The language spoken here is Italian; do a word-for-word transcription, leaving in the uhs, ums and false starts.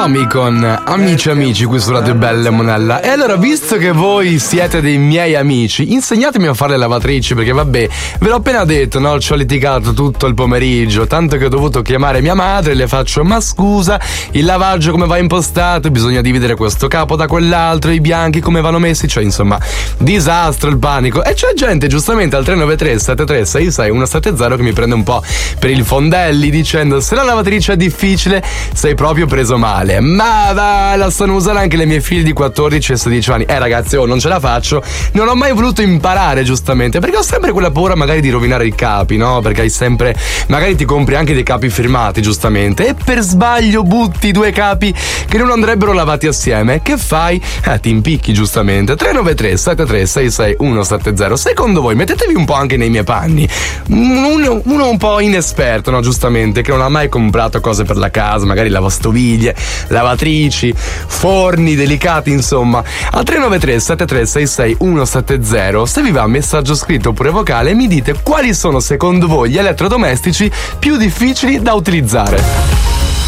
Nomi con Amici Amici qui su Radio Belle Monella. E allora, visto che voi siete dei miei amici, insegnatemi a fare le lavatrici, perché vabbè, ve l'ho appena detto, no? Ci ho litigato tutto il pomeriggio, tanto che ho dovuto chiamare mia madre e le faccio: ma scusa, il lavaggio come va impostato? Bisogna dividere questo capo da quell'altro, i bianchi come vanno messi, cioè insomma, disastro, il panico. E c'è gente giustamente al tre nove tre sette tre sei sei uno sette zero che mi prende un po' per il fondelli dicendo: se la lavatrice è difficile sei proprio preso male. Ma va, la stanno usando anche le mie figlie di quattordici e sedici anni. Eh ragazzi, oh, non ce la faccio. Non ho mai voluto imparare, giustamente, perché ho sempre quella paura magari di rovinare i capi, no? Perché hai sempre, magari ti compri anche dei capi firmati, giustamente, e per sbaglio butti due capi che non andrebbero lavati assieme. Che fai? Eh, ti impicchi, giustamente. tre nove tre sette tre sei sei uno sette zero. Secondo voi, mettetevi un po' anche nei miei panni. Uno, uno un po' inesperto, no? Giustamente, che non ha mai comprato cose per la casa, magari lavastoviglie, lavatrici, forni delicati, insomma. Al tre nove tre sette tre sei sei uno sette zero, se vi va messaggio scritto oppure vocale, mi dite quali sono secondo voi gli elettrodomestici più difficili da utilizzare.